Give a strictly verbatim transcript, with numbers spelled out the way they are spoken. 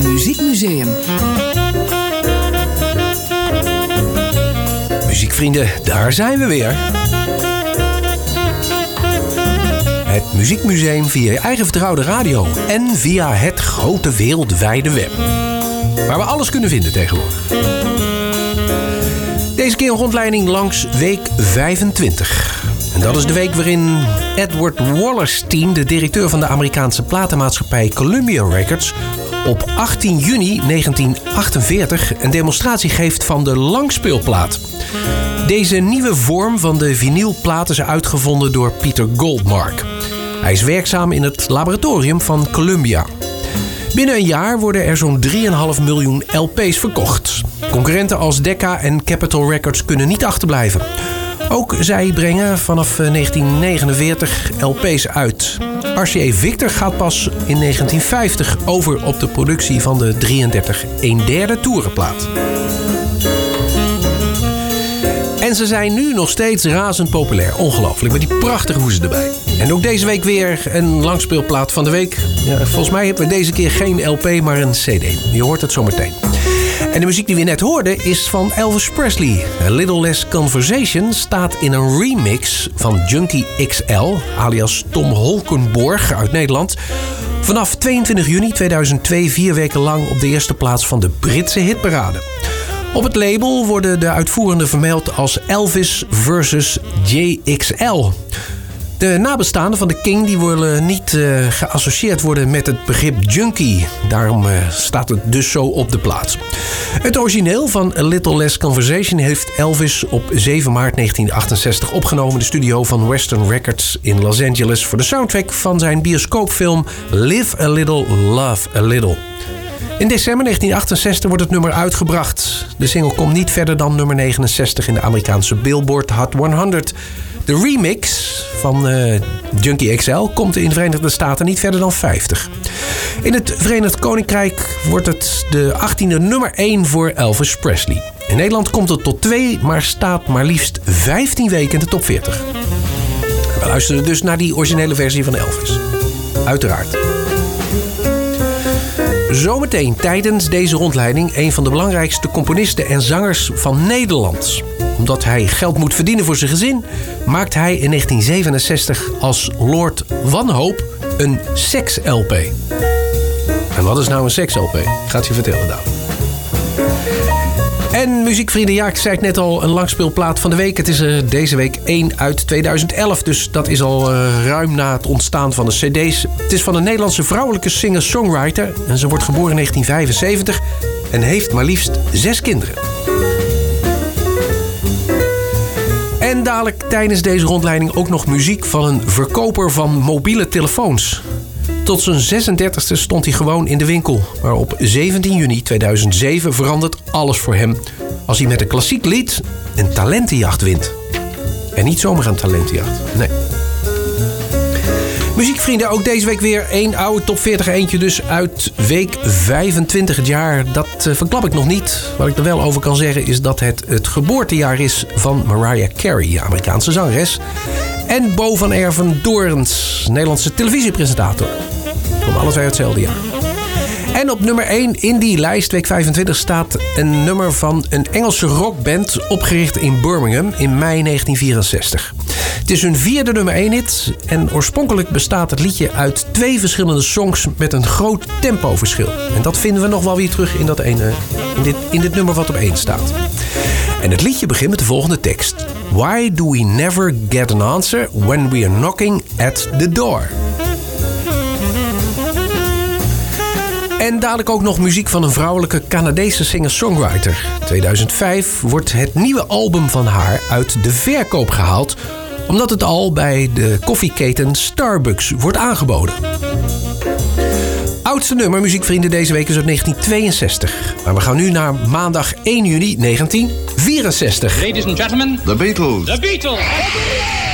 Muziekmuseum. Muziekvrienden, daar zijn we weer. Het Muziekmuseum via je eigen vertrouwde radio en via het grote wereldwijde web. Waar we alles kunnen vinden tegenwoordig. Deze keer een rondleiding langs week vijfentwintig. En dat is de week waarin Edward Wallerstein, de directeur van de Amerikaanse platenmaatschappij Columbia Records, op achttien juni negentien achtenveertig een demonstratie geeft van de langspeelplaat. Deze nieuwe vorm van de vinylplaat is uitgevonden door Peter Goldmark. Hij is werkzaam in het laboratorium van Columbia. Binnen een jaar worden er zo'n drie komma vijf miljoen L P's verkocht. Concurrenten als Decca en Capitol Records kunnen niet achterblijven. Ook zij brengen vanaf negentien negenenveertig L P's uit. R C A Victor gaat pas in negentien vijftig over op de productie van de drieëndertig een derde toerenplaat. En ze zijn nu nog steeds razend populair. Ongelooflijk, met die prachtige hoezen erbij. En ook deze week weer een langspeelplaat van de week. Ja, volgens mij hebben we deze keer geen L P, maar een C D. Je hoort het zo meteen. En de muziek die we net hoorden is van Elvis Presley. A Little Less Conversation staat in een remix van Junkie X L, alias Tom Holkenborg uit Nederland. Vanaf tweeëntwintig juni tweeduizend twee, vier weken lang op de eerste plaats van de Britse hitparade. Op het label worden de uitvoerenden vermeld als Elvis versus J X L. De nabestaanden van de King die willen niet uh, geassocieerd worden met het begrip junkie. Daarom uh, staat het dus zo op de plaats. Het origineel van A Little Less Conversation heeft Elvis op zeven maart negentien achtenzestig opgenomen in de studio van Western Records in Los Angeles voor de soundtrack van zijn bioscoopfilm Live a Little, Love a Little. In december negentien achtenzestig wordt het nummer uitgebracht. De single komt niet verder dan nummer negenenzestig in de Amerikaanse Billboard Hot honderd. De remix van uh, Junkie X L komt in de Verenigde Staten niet verder dan vijftig. In het Verenigd Koninkrijk wordt het de achttiende nummer één voor Elvis Presley. In Nederland komt het tot twee, maar staat maar liefst vijftien weken in de top veertig. We luisteren dus naar die originele versie van Elvis. Uiteraard. Zometeen tijdens deze rondleiding een van de belangrijkste componisten en zangers van Nederland. Omdat hij geld moet verdienen voor zijn gezin, maakt hij in negentien zevenenzestig als Lord Wanhoop een seks-L P. En wat is nou een seks-L P? Ik ga het je vertellen dan. En muziekvrienden, ja, ik zei het net al, een langspeelplaat van de week. Het is er deze week één uit tweeduizend elf, dus dat is al uh, ruim na het ontstaan van de cd's. Het is van een Nederlandse vrouwelijke singer-songwriter. En ze wordt geboren in negentien vijfenzeventig en heeft maar liefst zes kinderen. En dadelijk tijdens deze rondleiding ook nog muziek van een verkoper van mobiele telefoons. Tot zijn zesendertigste stond hij gewoon in de winkel. Maar op zeventien juni tweeduizend zeven verandert alles voor hem als hij met een klassiek lied een talentenjacht wint. En niet zomaar een talentenjacht, nee. Muziekvrienden, ook deze week weer één oude top veertig eentje dus uit week vijfentwintig het jaar. Dat uh, verklap ik nog niet. Wat ik er wel over kan zeggen is dat het het geboortejaar is van Mariah Carey, Amerikaanse zangeres. En Bo van Erven Doorns, Nederlandse televisiepresentator. Komen alle twee uit hetzelfde jaar. En op nummer één in die lijst, week vijfentwintig, staat een nummer van een Engelse rockband opgericht in Birmingham in mei negentien vierenzestig. Het is hun vierde nummer één hit en oorspronkelijk bestaat het liedje uit twee verschillende songs met een groot tempoverschil. En dat vinden we nog wel weer terug in, dat ene, in, dit, in dit nummer wat op één staat. En het liedje begint met de volgende tekst. Why do we never get an answer when we are knocking at the door? En dadelijk ook nog muziek van een vrouwelijke Canadese singer-songwriter. tweeduizend vijf wordt het nieuwe album van haar uit de verkoop gehaald, omdat het al bij de koffieketen Starbucks wordt aangeboden. Oudste nummer, muziekvrienden, deze week is uit negentien tweeënzestig. Maar we gaan nu naar maandag één juni negentien vierenzestig. Ladies and gentlemen, The Beatles. The Beatles.